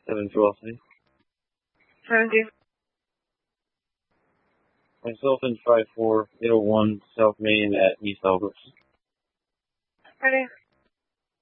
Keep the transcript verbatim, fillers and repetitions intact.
seven twelve. seventeen. Myself in five four eight oh one South Main at East Albert. Ready?